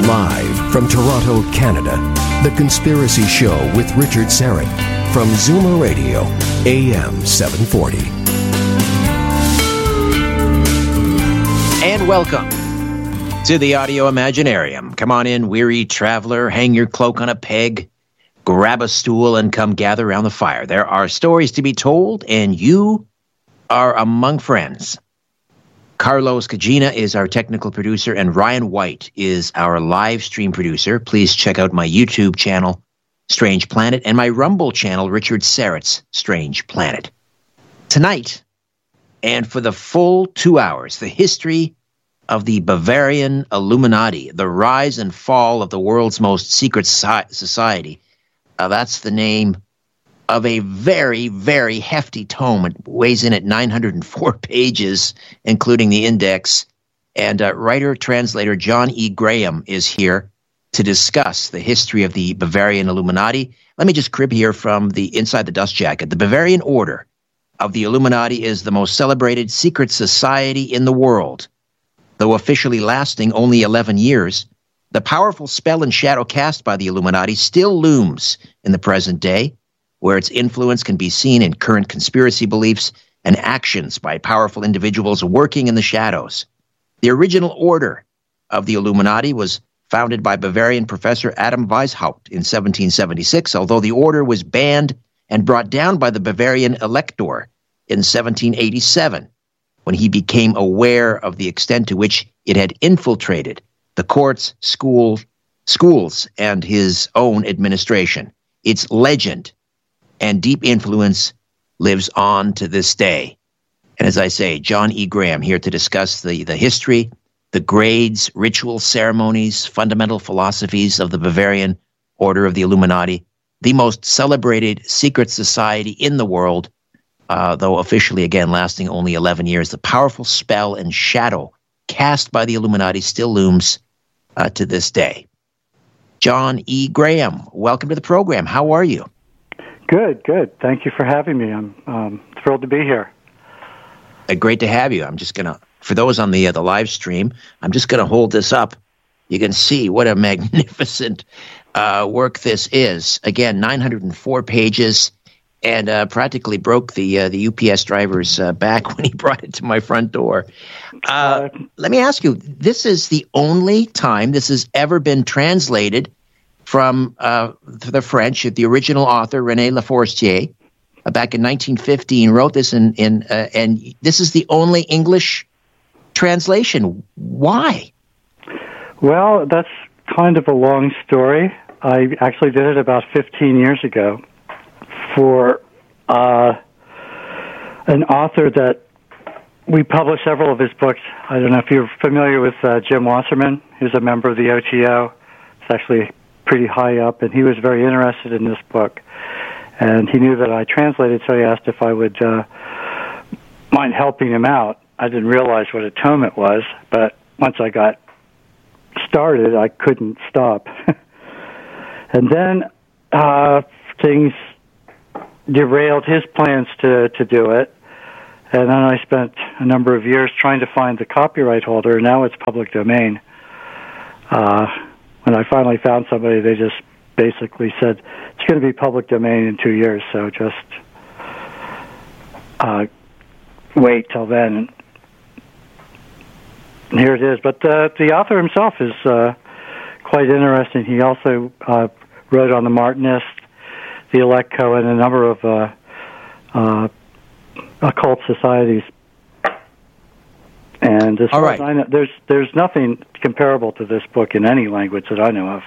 Live from Toronto, Canada, The Conspiracy Show with Richard Syrett from Zoomer Radio, AM 740. And welcome to the Audio Imaginarium. Come on in, weary traveler, hang your cloak on a peg, grab a stool, and come gather around the fire. There are stories to be told, and you are among friends. Carlos Cagina is our technical producer, and Ryan White is our live stream producer. Please check out my YouTube channel, Strange Planet, and my Rumble channel, Richard Syrett's Strange Planet. Tonight, and for the full 2 hours, the history of the Bavarian Illuminati, the rise and fall of the world's most secret society. That's the name of a very, very hefty tome. It weighs in at 904 pages, including the index. And writer-translator John E. Graham is here to discuss the history of the Bavarian Illuminati. Let me just crib here from the Inside the Dust Jacket. The Bavarian Order of the Illuminati is the most celebrated secret society in the world. Though officially lasting only 11 years, the powerful spell and shadow cast by the Illuminati still looms in the present day, where its influence can be seen in current conspiracy beliefs and actions by powerful individuals working in the shadows. The original order of the Illuminati was founded by Bavarian professor Adam Weishaupt in 1776, although the order was banned and brought down by the Bavarian Elector in 1787, when he became aware of the extent to which it had infiltrated the courts, schools, and his own administration. Its legend and deep influence lives on to this day. And as I say, John E. Graham here to discuss the history, the grades, rituals, ceremonies, fundamental philosophies of the Bavarian Order of the Illuminati, the most celebrated secret society in the world, though officially, again, lasting only 11 years. The powerful spell and shadow cast by the Illuminati still looms to this day. John E. Graham, welcome to the program. How are you? Good. Thank you for having me. I'm thrilled to be here. Great to have you. I'm just going to, for those on the live stream, I'm just going to hold this up. You can see what a magnificent work this is. Again, 904 pages, and practically broke the UPS driver's back when he brought it to my front door. Let me ask you, this is the only time this has ever been translated from the French. The original author, René Laforestier, back in 1915, wrote this, and this is the only English translation. Why? Well, that's kind of a long story. I actually did it about 15 years ago for an author that we published several of his books. I don't know if you're familiar with Jim Wasserman, who's a member of the OTO. It's actually pretty high up, and he was very interested in this book. And he knew that I translated, so he asked if I would mind helping him out. I didn't realize what a tome it was, but once I got started, I couldn't stop. And then things derailed his plans to do it, and then I spent a number of years trying to find the copyright holder. Now it's public domain. When I finally found somebody, they just basically said, it's going to be public domain in 2 years, so just wait till then. And here it is. But the author himself is quite interesting. He also wrote on the Martinist, the Electco, and a number of occult societies. And as far as I know, there's nothing comparable to this book in any language that I know of.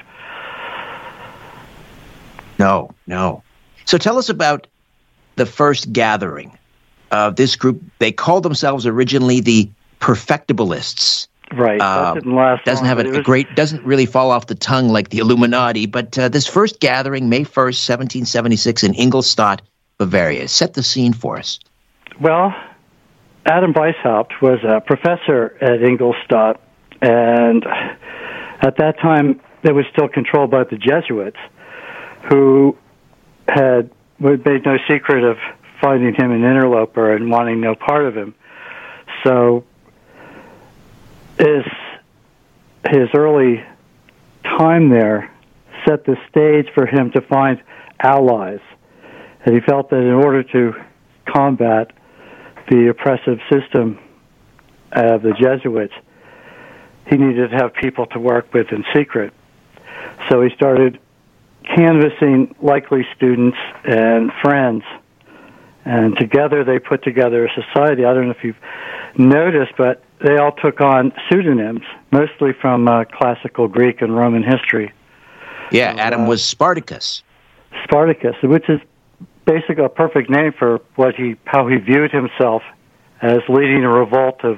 No. So tell us about the first gathering of this group. They called themselves originally the Perfectibilists. Right. That didn't last doesn't long, have doesn't really fall off the tongue like the Illuminati, but this first gathering, May 1st, 1776 in Ingolstadt, Bavaria. Set the scene for us. Well, Adam Weishaupt was a professor at Ingolstadt, and at that time it was still controlled by the Jesuits, who had made no secret of finding him an interloper and wanting no part of him. So his early time there set the stage for him to find allies. And he felt that in order to combat the oppressive system of the Jesuits, he needed to have people to work with in secret. So he started canvassing likely students and friends, and together they put together a society. I don't know if you've noticed, but they all took on pseudonyms, mostly from classical Greek and Roman history. Yeah, Adam was Spartacus. Spartacus, which is basically a perfect name for how he viewed himself as leading a revolt of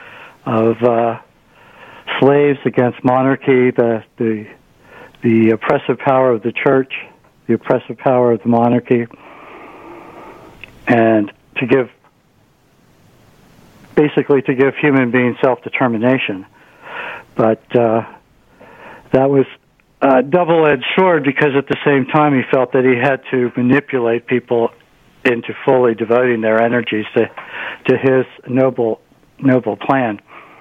slaves against monarchy, the oppressive power of the church, the oppressive power of the monarchy, and to give human beings self-determination. But that was a double-edged sword, because at the same time he felt that he had to manipulate people into fully devoting their energies to his noble plan.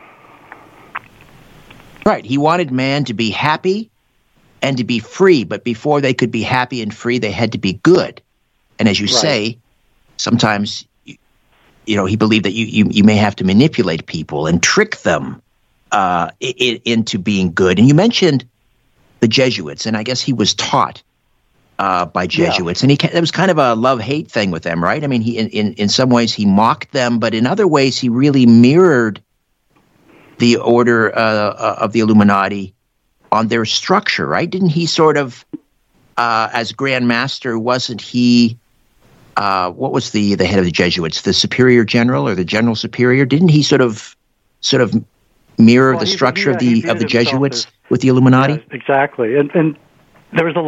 Right. He wanted man to be happy and to be free, but before they could be happy and free, they had to be good. And as you say, sometimes, he believed that you may have to manipulate people and trick them into being good. And you mentioned the Jesuits, and I guess he was taught by Jesuits, and there was kind of a love-hate thing with them, right? I mean, he in some ways he mocked them, but in other ways he really mirrored the order of the Illuminati on their structure, right? Didn't he sort of, as Grand Master, wasn't he, what was the head of the Jesuits, the Superior General or the General Superior? Didn't he sort of mirror the structure of the Jesuits with the Illuminati? Yeah, exactly. And there was a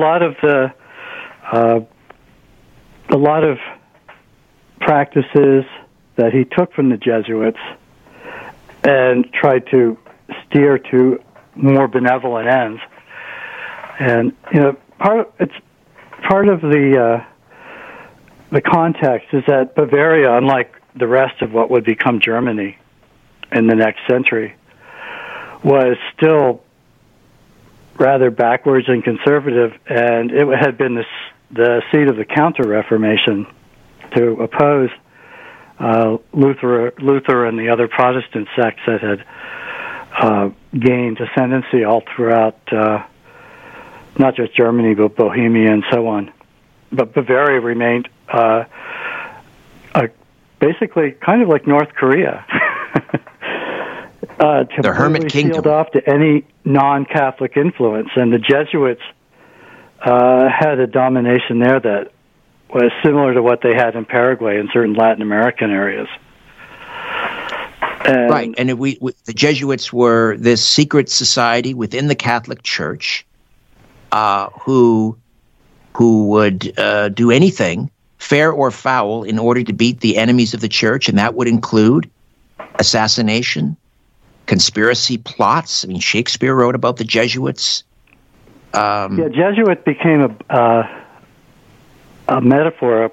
lot of practices that he took from the Jesuits and tried to steer to more benevolent ends. And part of the context is that Bavaria, unlike the rest of what would become Germany in the next century, was still rather backwards and conservative, and it had been the seat of the Counter-Reformation to oppose Luther and the other Protestant sects that had gained ascendancy all throughout not just Germany, but Bohemia and so on. But Bavaria remained basically kind of like North Korea. The Hermit Kingdom. Sealed off to any non-Catholic influence, and the Jesuits had a domination there that was similar to what they had in Paraguay and certain Latin American areas. Right, and the Jesuits were this secret society within the Catholic Church who would do anything, fair or foul, in order to beat the enemies of the Church, and that would include assassination, conspiracy plots. I mean, Shakespeare wrote about the Jesuits. Jesuit became a metaphor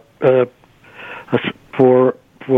for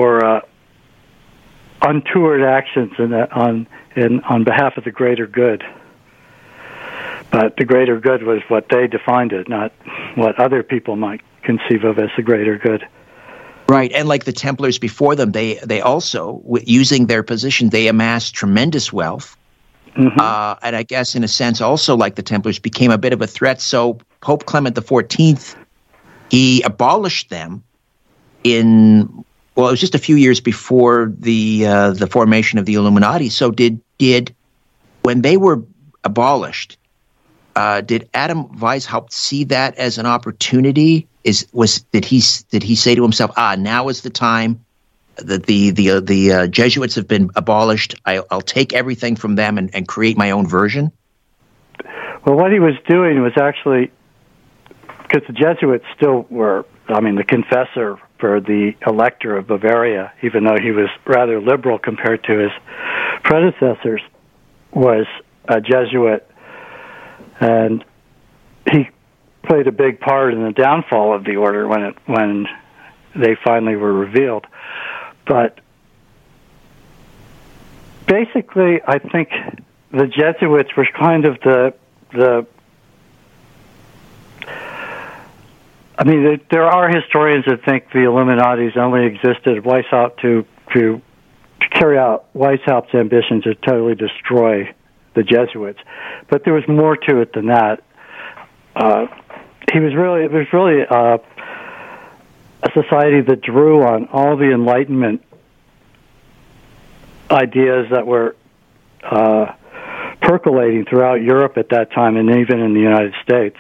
untoward actions on behalf of the greater good. But the greater good was what they defined it, not what other people might conceive of as the greater good. Right, and like the Templars before them, they also, using their position, they amassed tremendous wealth. Mm-hmm. And I guess, in a sense, also like the Templars, became a bit of a threat. So Pope Clement XIV, he abolished them it was just a few years before the formation of the Illuminati. So did when they were abolished, did Adam Weishaupt see that as an opportunity? Did he say to himself, now is the time that the Jesuits have been abolished, I'll take everything from them and create my own version? Well, what he was doing was actually, because the Jesuits still were, the confessor for the Elector of Bavaria, even though he was rather liberal compared to his predecessors, was a Jesuit, and he played a big part in the downfall of the order when they finally were revealed. But basically, I think the Jesuits were kind of the there are historians that think the Illuminati's only existed at Weishaupt to carry out Weishaupt's ambition to totally destroy the Jesuits, but there was more to it than that. It was really a society that drew on all the Enlightenment ideas that were percolating throughout Europe at that time, and even in the United States.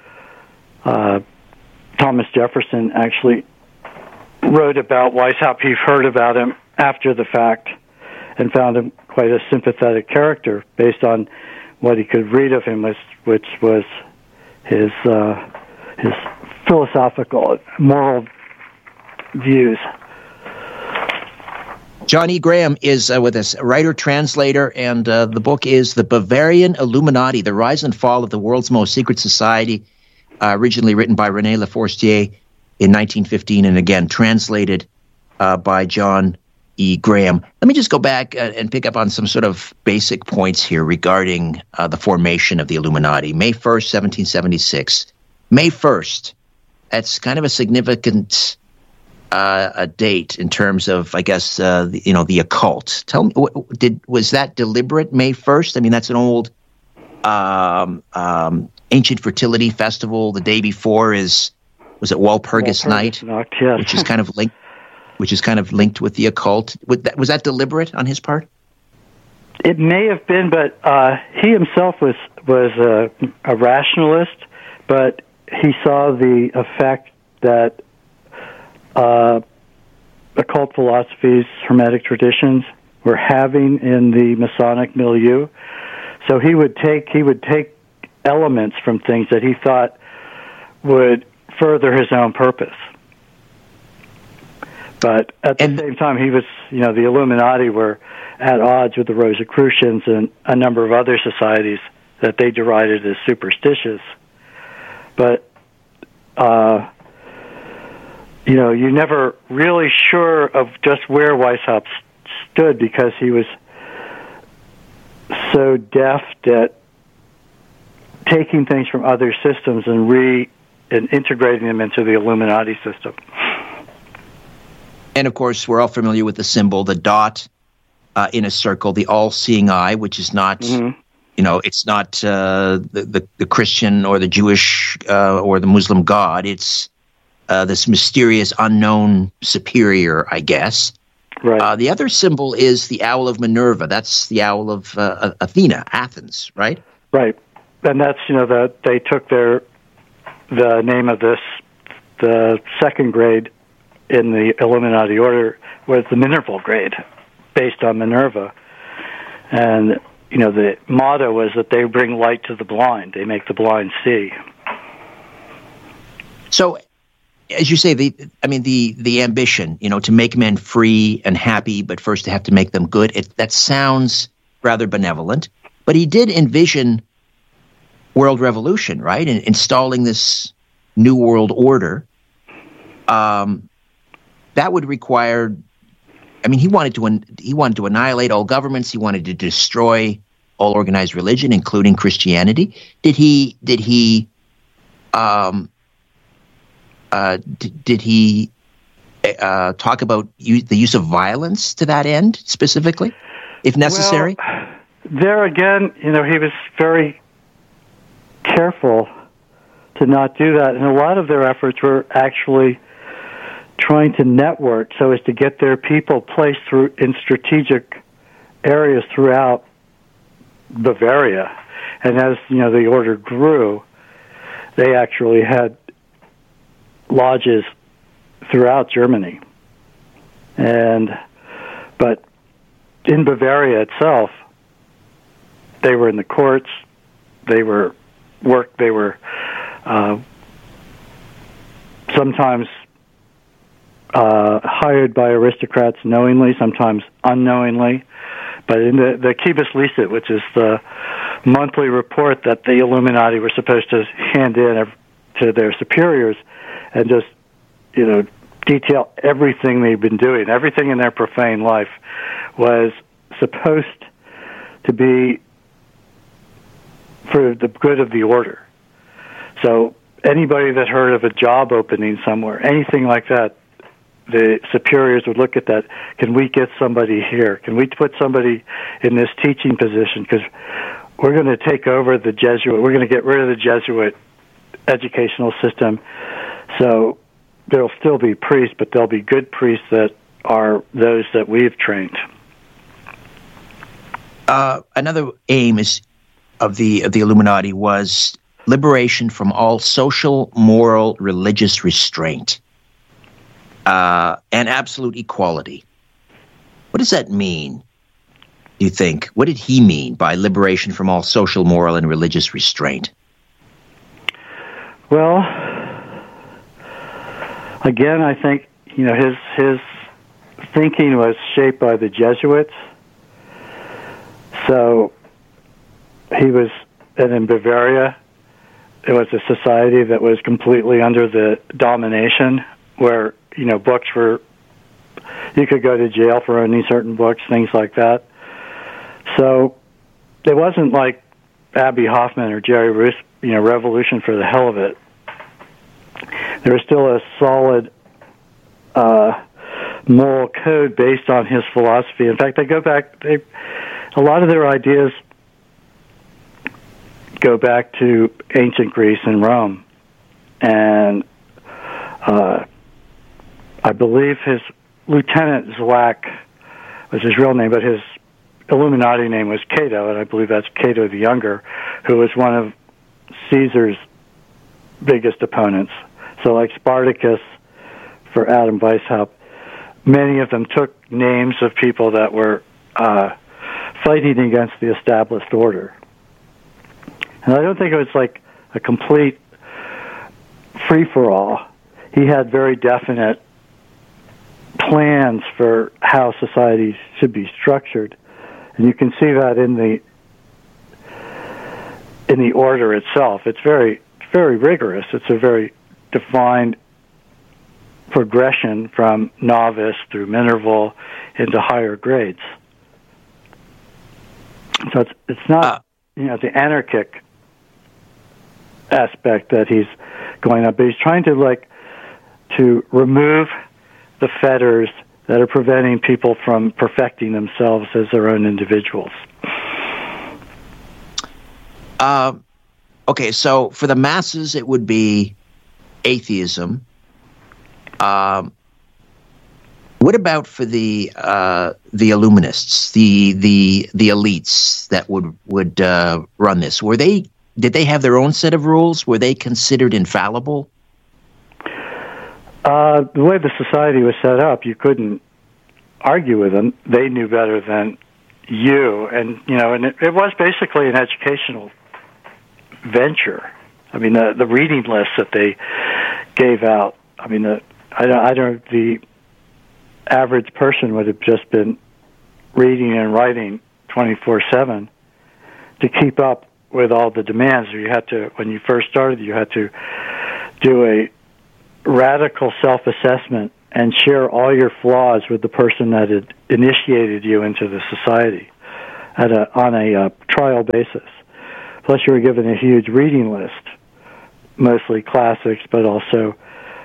Thomas Jefferson actually wrote about Weishaupt. He heard about him after the fact and found him quite a sympathetic character based on what he could read of him, which was his philosophical, moral views. John E. Graham is with us, writer, translator, and the book is The Bavarian Illuminati, The Rise and Fall of the World's Most Secret Society, originally written by René Leforestier in 1915, and again translated by John E. Graham. Let me just go back and pick up on some sort of basic points here regarding the formation of the Illuminati. May 1st, 1776. May 1st, that's kind of a significant a date in terms of, I guess, the occult. Tell me, was that deliberate, May 1st? I mean, that's an old ancient fertility festival. The day before was it Walpurgis Night? Yes. which is kind of linked with the occult. Was that deliberate on his part? It may have been, but he himself was a rationalist, but he saw the effect that occult philosophies, Hermetic traditions were having in the Masonic milieu. So he would take elements from things that he thought would further his own purpose. But at the same time, he was, the Illuminati were at odds with the Rosicrucians and a number of other societies that they derided as superstitious. But, you're never really sure of just where Weishaupt stood because he was so deft at taking things from other systems and integrating them into the Illuminati system. And of course, we're all familiar with the symbol, the dot in a circle, the all-seeing eye, which is not, it's not the Christian or the Jewish or the Muslim God. It's this mysterious, unknown superior, I guess. Right. The other symbol is the owl of Minerva. That's the owl of Athena, Athens, right? Right. And that's, that they took the name of the second grade in the Illuminati order was the Minerval grade, based on Minerva. And, the motto was that they bring light to the blind. They make the blind see. So, as you say, the ambition, to make men free and happy, but first to have to make them good, that sounds rather benevolent. But he did envision world revolution, right? And installing this new world order. That would require. He wanted to annihilate all governments. He wanted to destroy all organized religion, including Christianity. Did he talk about the use of violence to that end specifically, if necessary? Well, there again, he was very careful to not do that, and a lot of their efforts were actually trying to network so as to get their people placed in strategic areas throughout Bavaria. And as the order grew, they actually had lodges throughout Germany. But in Bavaria itself, they were in the courts. They were sometimes hired by aristocrats knowingly, sometimes unknowingly. But in the Quibus Licet, which is the monthly report that the Illuminati were supposed to hand in to their superiors, and just, detail everything they've been doing, everything in their profane life, was supposed to be for the good of the order. So anybody that heard of a job opening somewhere, anything like that, the superiors would look at that. Can we get somebody here? Can we put somebody in this teaching position? Because we're going to take over the Jesuit. We're going to get rid of the Jesuit educational system. So there'll still be priests, but there'll be good priests that are those that we've trained. Another aim of the Illuminati was liberation from all social, moral, religious restraint, and absolute equality. What does that mean, do you think? What did he mean by liberation from all social, moral, and religious restraint? Well, again, I think his thinking was shaped by the Jesuits. So he was, and in Bavaria, it was a society that was completely under the domination, where books were, you could go to jail for owning certain books, things like that. So it wasn't like Abbie Hoffman or Jerry Roos, revolution for the hell of it. There was still a solid moral code based on his philosophy. In fact, a lot of their ideas go back to ancient Greece and Rome. And I believe his Lieutenant Zwack was his real name, but his Illuminati name was Cato, and I believe that's Cato the Younger, who was one of Caesar's biggest opponents. So like Spartacus for Adam Weishaupt, many of them took names of people that were fighting against the established order. And I don't think it was like a complete free-for-all. He had very definite plans for how society should be structured. And you can see that in the order itself. It's very, very rigorous. It's a very defined progression from novice through Minerval into higher grades. So it's not the anarchic aspect that he's going up, but he's trying to remove the fetters that are preventing people from perfecting themselves as their own individuals. Okay, so for the masses, it would be atheism. What about for the Illuminists, the elites that would run this? Did they have their own set of rules? Were they considered infallible? The way the society was set up, you couldn't argue with them. They knew better than you, and it was basically an educational venture. I mean, the reading lists that they gave out. I mean, the average person would have just been reading and writing 24/7 to keep up with all the demands. You had to, when you first started, you had to do a radical self-assessment and share all your flaws with the person that had initiated you into the society on a trial basis. Plus, you were given a huge reading list, mostly classics, but also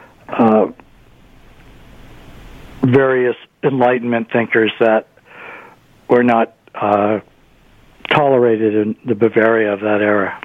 various Enlightenment thinkers that were not tolerated in the Bavaria of that era.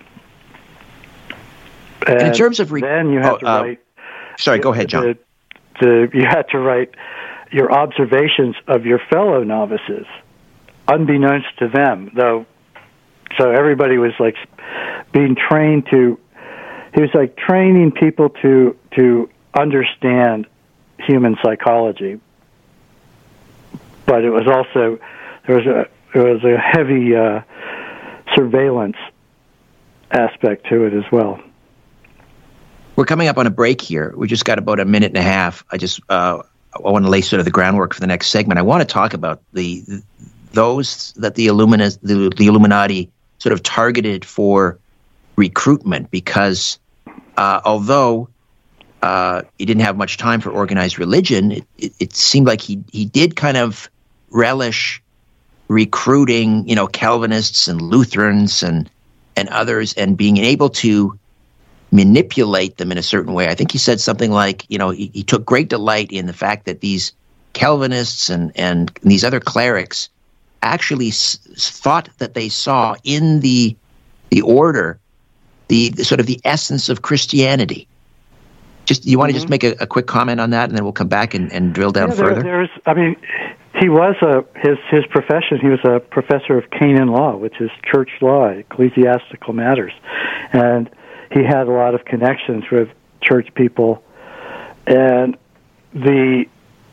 And in terms of then you had to write. Sorry, go ahead, John. You had to write your observations of your fellow novices, unbeknownst to them, though. So everybody was like being trained to. He was like training people to understand human psychology, but it was also there was a heavy surveillance aspect to it as well. We're coming up on a break here. We just got about a minute and a half. I want to lay sort of the groundwork for the next segment. I want to talk about those that the Illuminati sort of targeted for recruitment, because although he didn't have much time for organized religion, it seemed like he did kind of relish recruiting, Calvinists and Lutherans and and others, and being able to manipulate them in a certain way. I think he said something like, he took great delight in the fact that these Calvinists and these other clerics actually thought that they saw in the order the sort of the essence of Christianity. You want to just make a quick comment on that, and then we'll come back and drill down further? He was his profession. He was a professor of canon law, which is church law, ecclesiastical matters, and he had a lot of connections with church people, and there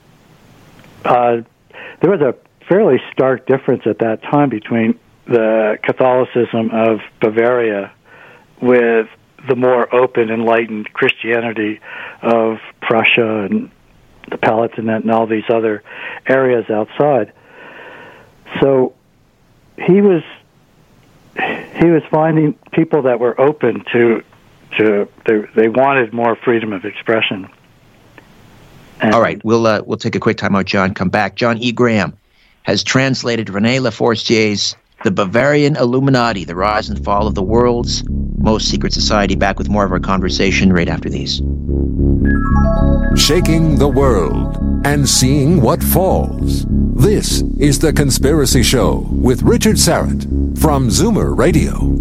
was a fairly stark difference at that time between the Catholicism of Bavaria with the more open, enlightened Christianity of Prussia and the Palatinate and all these other areas outside. So he was finding people that were open to they wanted more freedom of expression. And all right, we'll take a quick time out, John. Come back. John E. Graham has translated René Lafortier's The Bavarian Illuminati, The Rise and Fall of the World's Most Secret Society. Back with more of our conversation right after these. Shaking the world and seeing what falls. This is The Conspiracy Show with Richard Syrett from Zoomer Radio.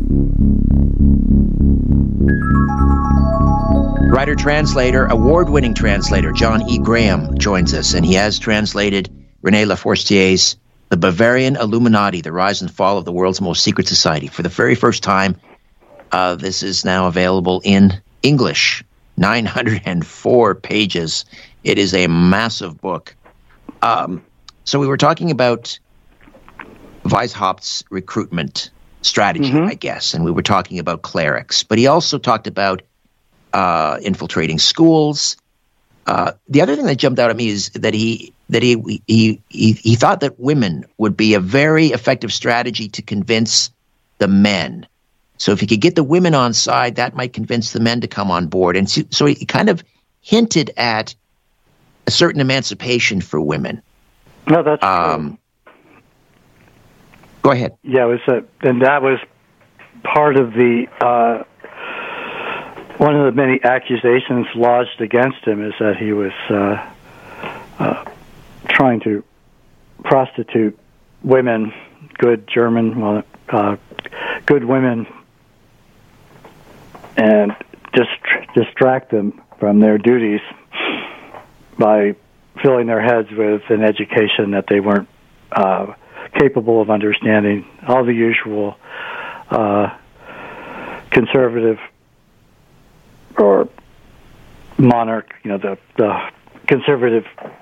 Writer-translator, award-winning translator John E. Graham joins us, and he has translated René Lafortier's The Bavarian Illuminati, The Rise and Fall of the World's Most Secret Society. For the very first time, this is now available in English. 904 pages. It is a massive book. So we were talking about Weishaupt's recruitment strategy, I guess, and we were talking about clerics. But he also talked about infiltrating schools. The other thing that jumped out at me is that he thought that women would be a very effective strategy to convince the men. So if he could get the women on side, that might convince the men to come on board. And so he kind of hinted at a certain emancipation for women. No, that's true. Go ahead. Yeah, and that was part of the one of the many accusations lodged against him is that he was trying to prostitute women, good women, and distract them from their duties by filling their heads with an education that they weren't capable of understanding. All the usual conservative or monarch, the conservative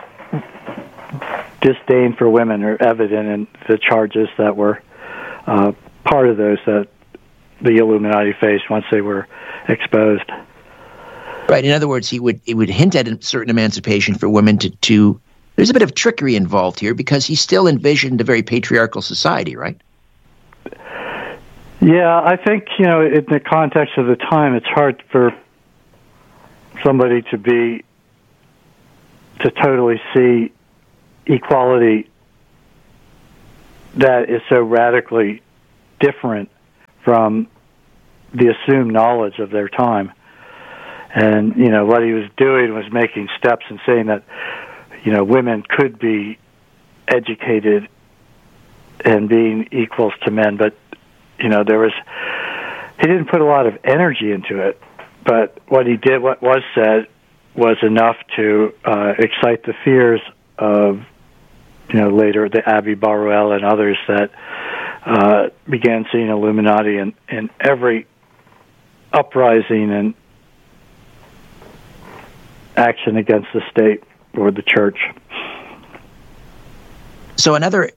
disdain for women are evident in the charges that were part of those that the Illuminati faced once they were exposed. Right. In other words, it would hint at a certain emancipation for women to there's a bit of trickery involved here because he still envisioned a very patriarchal society, right? Yeah, I think, in the context of the time, it's hard for somebody to totally see equality that is so radically different from the assumed knowledge of their time. And, what he was doing was making steps and saying that, women could be educated and being equals to men, but, he didn't put a lot of energy into it. But what he did, what was said, was enough to excite the fears of, later the Abbé Barruel and others that began seeing Illuminati in every uprising and action against the state or the church. So another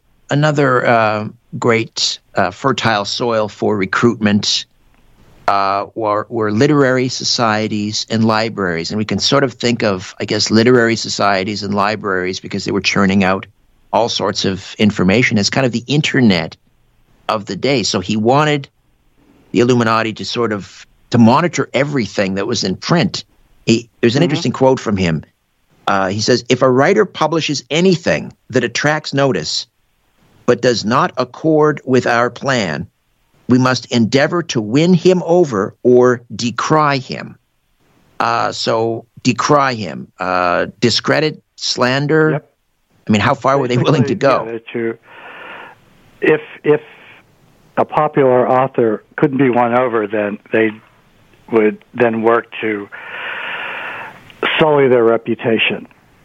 great fertile soil for recruitment were literary societies and libraries. And we can sort of think of, I guess, literary societies and libraries because they were churning out all sorts of information. It's kind of the internet of the day. So he wanted the Illuminati to monitor everything that was in print. There's an interesting quote from him. He says, if a writer publishes anything that attracts notice but does not accord with our plan, we must endeavor to win him over or decry him. So decry him, discredit, slander. Yep. I mean, how far were they willing to go? Yeah, if a popular author couldn't be won over, then they would then work to sully their reputation,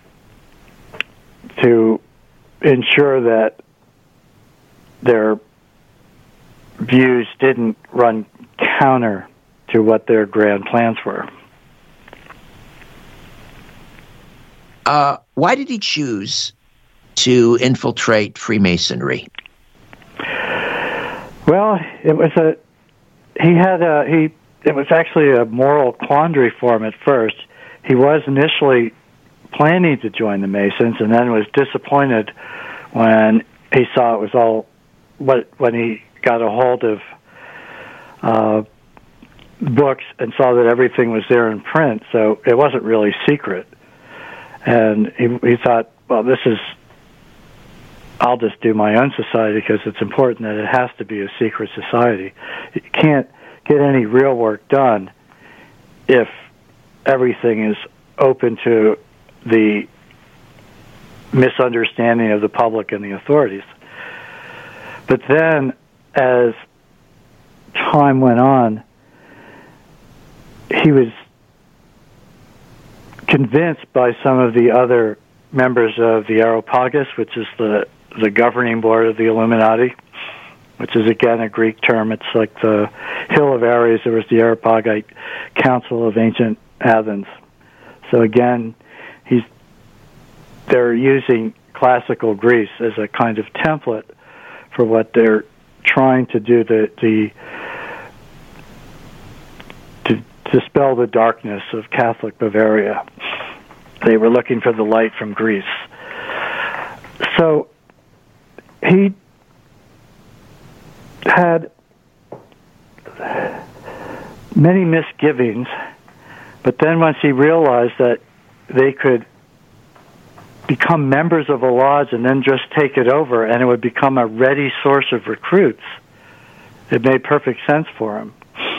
to ensure that their views didn't run counter to what their grand plans were. Why did he choose to infiltrate Freemasonry? Well, it was actually a moral quandary for him at first. He was initially planning to join the Masons, and then was disappointed when he saw it was all. When he got a hold of books and saw that everything was there in print, so it wasn't really secret. And he thought, well, I'll just do my own society because it's important that it has to be a secret society. You can't get any real work done if everything is open to the misunderstanding of the public and the authorities. But then, as time went on, he was convinced by some of the other members of the Areopagus, which is the governing board of the Illuminati, which is, again, a Greek term. It's like the Hill of Ares. There was the Areopagite Council of Ancient Athens. So, again, they're using classical Greece as a kind of template for what they're trying to do to dispel the darkness of Catholic Bavaria. They were looking for the light from Greece. So he had many misgivings, but then once he realized that they could become members of a lodge and then just take it over, and it would become a ready source of recruits, it made perfect sense for him.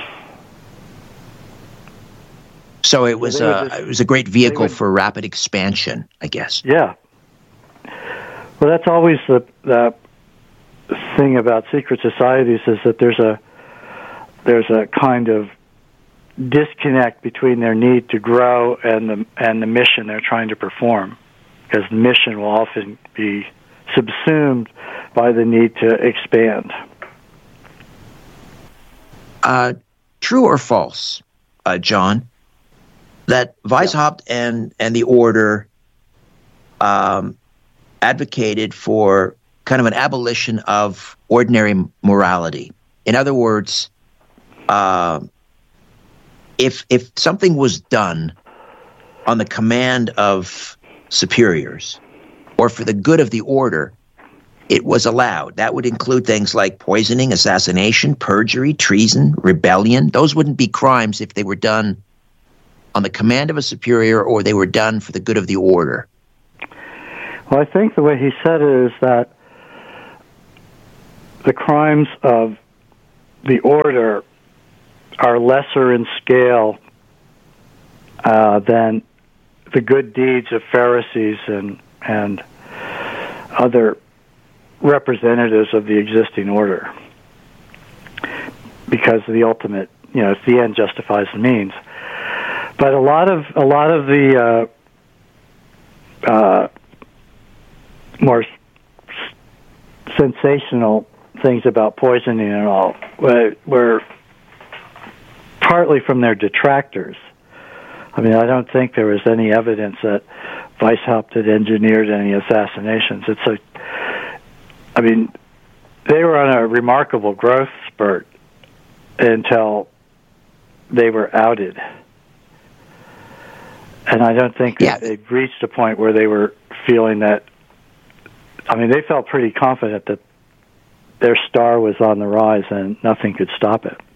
So it was a great vehicle for rapid expansion, I guess. Yeah. Well, that's always the thing about secret societies, is that there's a kind of disconnect between their need to grow and the mission they're trying to perform, because the mission will often be subsumed by the need to expand. True or false, John, that Weishaupt and the order advocated for kind of an abolition of ordinary morality? In other words, if something was done on the command of superiors or for the good of the order, it was allowed. That would include things like poisoning, assassination, perjury, treason, rebellion. Those wouldn't be crimes if they were done on the command of a superior or they were done for the good of the order. Well, I think the way he said it is that the crimes of the order are lesser in scale than the good deeds of Pharisees and other representatives of the existing order, because the ultimate, it's the end justifies the means. But a lot of the more sensational things about poisoning and all were partly from their detractors. I mean, I don't think there was any evidence that Weishaupt had engineered any assassinations. They were on a remarkable growth spurt until they were outed. And I don't think they'd reached a point where they were feeling that, they felt pretty confident that their star was on the rise and nothing could stop it.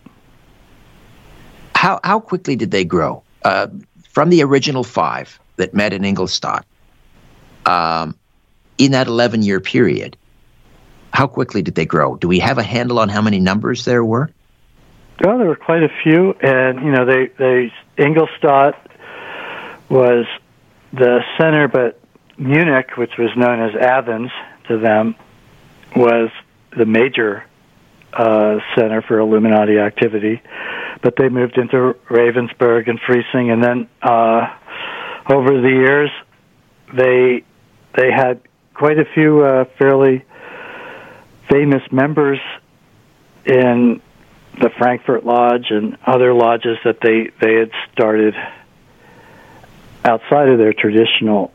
How quickly did they grow? From the original 5 that met in Ingolstadt, in that 11-year period, How quickly did they grow? Do we have a handle on how many numbers there were? Well, there were quite a few, and they Ingolstadt was the center, but Munich, which was known as Athens to them, was the major center for Illuminati activity. But they moved into Ravensburg and Freising, and then over the years, they had quite a few fairly famous members in the Frankfurt Lodge and other lodges that they had started outside of their traditional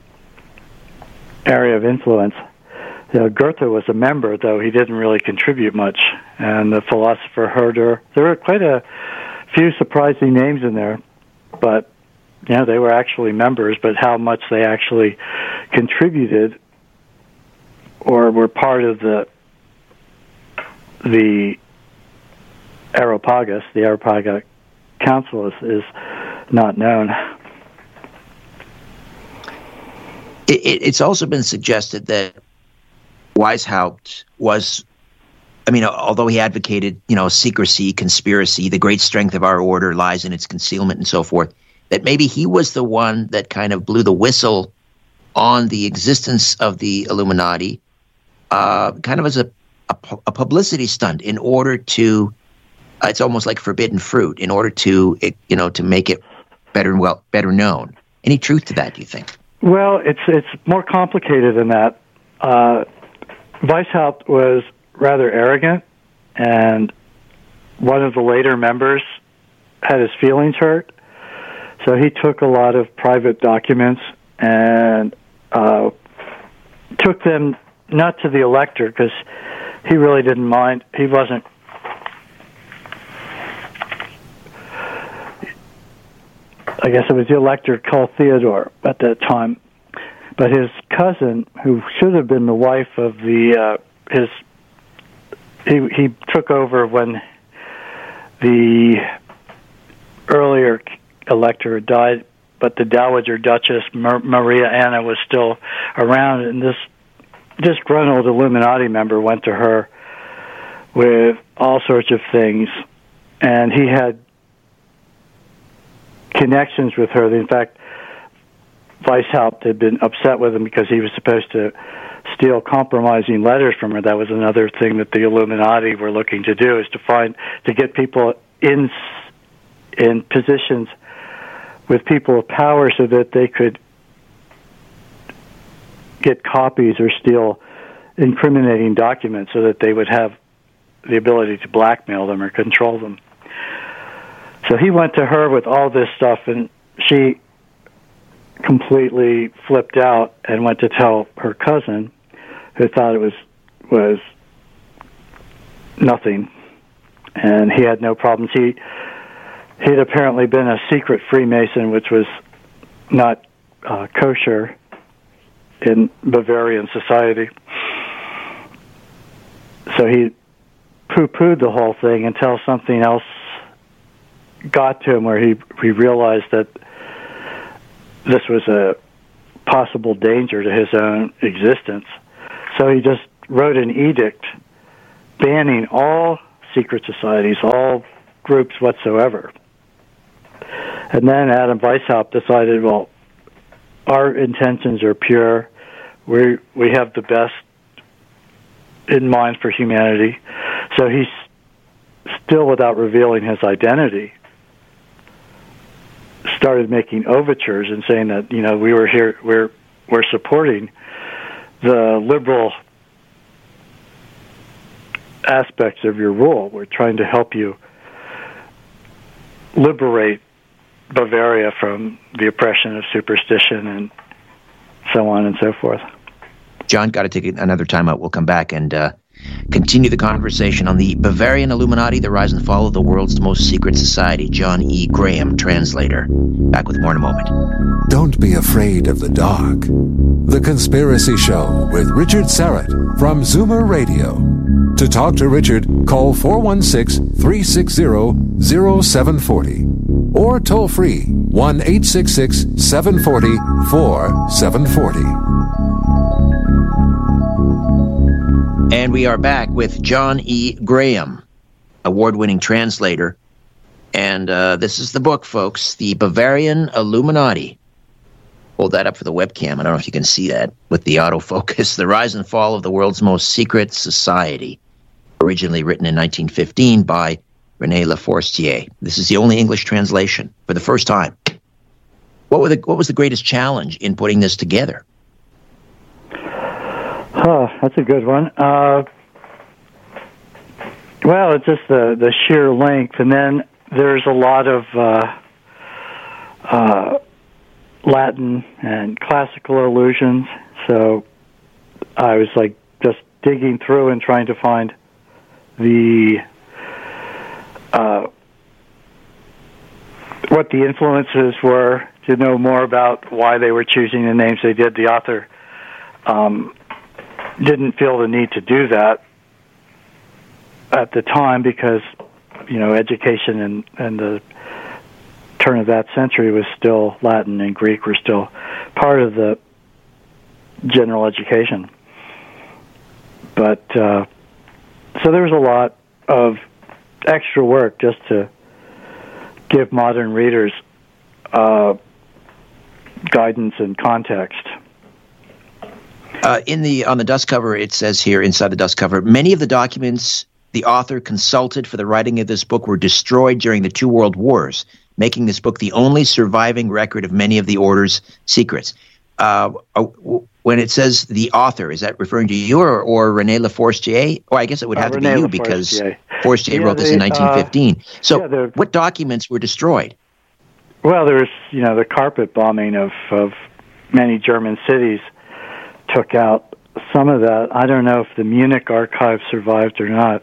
area of influence. Goethe was a member, though he didn't really contribute much, and the philosopher Herder. There were quite a few surprising names in there, but they were actually members, but how much they actually contributed or were part of the Areopagus, the Areopagus Council, is not known. It's also been suggested that Weishaupt was, although he advocated, secrecy, conspiracy, the great strength of our order lies in its concealment and so forth, that maybe he was the one that kind of blew the whistle on the existence of the Illuminati, kind of as a publicity stunt in order to, it's almost like forbidden fruit, in order to, to make it better known. Any truth to that, do you think? Well, it's more complicated than that. Weishaupt was rather arrogant, and one of the later members had his feelings hurt, so he took a lot of private documents and took them not to the elector, because he really didn't mind. He wasn't... I guess it was the elector called Theodore at that time. But his cousin, who should have been the wife of he took over when the earlier elector died, but the Dowager Duchess Maria Anna was still around, and this disgruntled Illuminati member went to her with all sorts of things, and he had connections with her. In fact, Weishaupt had been upset with him because he was supposed to steal compromising letters from her. That was another thing that the Illuminati were looking to do, is to get people in positions with people of power so that they could get copies or steal incriminating documents so that they would have the ability to blackmail them or control them. So he went to her with all this stuff, and she completely flipped out and went to tell her cousin, who thought it was nothing, and he had no problems. He'd apparently been a secret Freemason, which was not kosher in Bavarian society. So he poo-pooed the whole thing until something else got to him, where he realized that this was a possible danger to his own existence. So he just wrote an edict banning all secret societies, all groups whatsoever. And then Adam Weishaupt decided, well, our intentions are pure. We have the best in mind for humanity. So he's still, without revealing his identity, started making overtures and saying that, we were here, we're supporting the liberal aspects of your rule. We're trying to help you liberate Bavaria from the oppression of superstition and so on and so forth. John, got to take another time out. We'll come back and continue the conversation on the Bavarian Illuminati, the rise and fall of the world's most secret society. John E. Graham, translator. Back with more in a moment. Don't be afraid of the dark. The Conspiracy Show with Richard Syrett from Zoomer Radio. To talk to Richard, call 416-360-0740 or toll free 1-866-740-4740. And we are back with John E. Graham, award-winning translator. And this is the book, folks, The Bavarian Illuminati. Hold that up for the webcam. I don't know if you can see that with the autofocus. The Rise and Fall of the World's Most Secret Society, originally written in 1915 by René Laforestier. This is the only English translation for the first time. What was the greatest challenge in putting this together? Oh, that's a good one. Well, it's just the sheer length, and then there's a lot of Latin and classical allusions. So I was like just digging through and trying to find what the influences were, to know more about why they were choosing the names they did. The author didn't feel the need to do that at the time because, education and the turn of that century was still Latin and Greek were still part of the general education. But so there was a lot of extra work just to give modern readers guidance and context. On the dust cover, it says here, inside the dust cover, many of the documents the author consulted for the writing of this book were destroyed during the 2 world wars, making this book the only surviving record of many of the Order's secrets. When it says the author, is that referring to you or René Laforestier? Well, I guess it would have to be you because Forestier wrote this in 1915. So what documents were destroyed? Well, there was, the carpet bombing of many German cities took out some of that. I don't know if the Munich archive survived or not.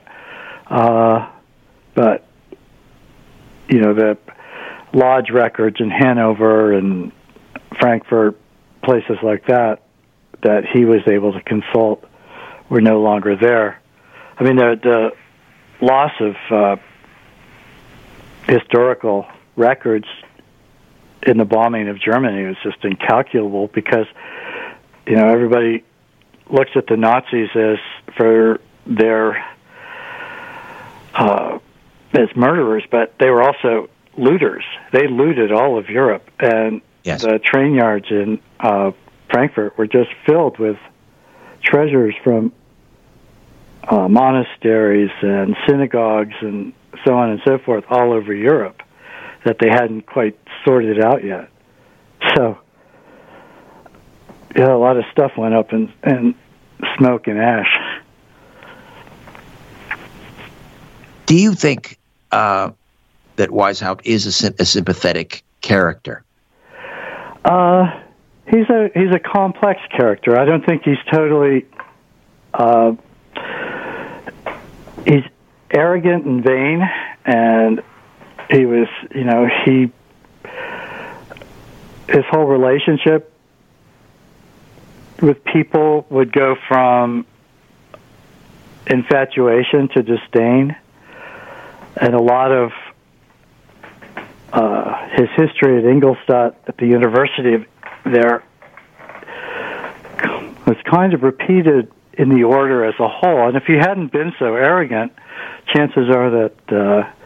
But, the lodge records in Hanover and Frankfurt, places like that he was able to consult were no longer there. I mean, the loss of historical records in the bombing of Germany was just incalculable because, everybody looks at the Nazis as murderers, but they were also looters. They looted all of Europe, and the train yards in Frankfurt were just filled with treasures from monasteries and synagogues and so on and so forth all over Europe that they hadn't quite sorted out yet. So, a lot of stuff went up in smoke and ash. Do you think that Weishaupt is a sympathetic character? He's a complex character. I don't think he's totally. He's arrogant and vain, and he was, his whole relationship with people would go from infatuation to disdain, and a lot of his history at Ingolstadt at the university there was kind of repeated in the order as a whole. And if he hadn't been so arrogant, chances are that